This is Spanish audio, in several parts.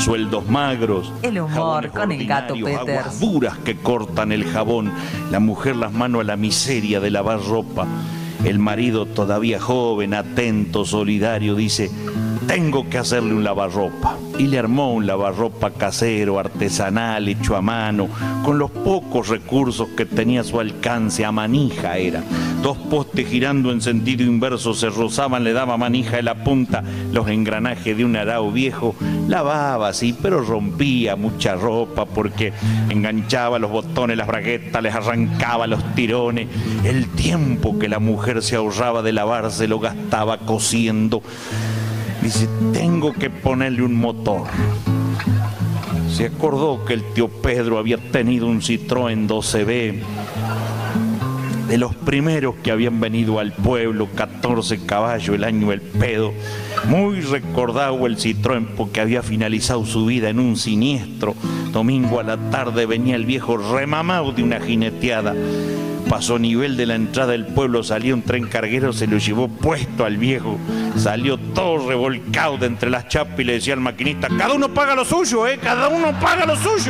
sueldos magros, El humor jabones con el gato ordinarios, Peters. aguas duras que cortan el jabón, la mujer las manos a la miseria de lavar ropa, el marido todavía joven, atento, solidario, dice: tengo que hacerle un lavarropa. Y le armó un lavarropa casero, artesanal, hecho a mano, con los pocos recursos que tenía a su alcance. A manija era. 2 postes girando en sentido inverso se rozaban, le daba manija en la punta los engranajes de un arao viejo. Lavaba, sí, pero rompía mucha ropa porque enganchaba los botones, las braguetas, les arrancaba los tirones. El tiempo que la mujer se ahorraba de lavarse lo gastaba cosiendo. Dice: tengo que ponerle un motor. Se acordó que el tío Pedro había tenido un Citroën 12B, de los primeros que habían venido al pueblo, 14 caballos, el año del pedo. Muy recordado el Citroën porque había finalizado su vida en un siniestro. Domingo a la tarde venía el viejo remamado de una jineteada. Pasó nivel de la entrada del pueblo, salía un tren carguero, se lo llevó puesto al viejo. Salió todo revolcado de entre las chapas y le decía al maquinista: cada uno paga lo suyo, cada uno paga lo suyo.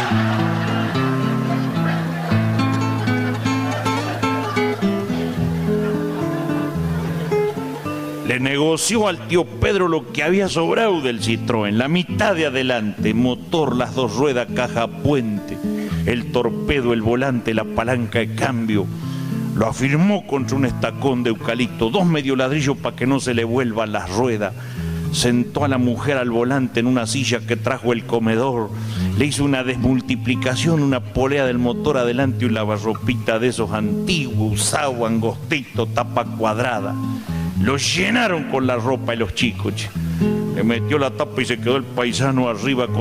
Le negoció al tío Pedro lo que había sobrado del Citroën: la mitad de adelante, motor, las 2 ruedas, caja puente, el torpedo, el volante, la palanca de cambio. Lo afirmó contra un estacón de eucalipto, 2 medio ladrillos para que no se le vuelvan las ruedas. Sentó a la mujer al volante en una silla que trajo el comedor. Le hizo una desmultiplicación, una polea del motor adelante y un lavarropita de esos antiguos, usado, angostito, tapa cuadrada. Lo llenaron con la ropa de los chicos. Le metió la tapa y se quedó el paisano arriba con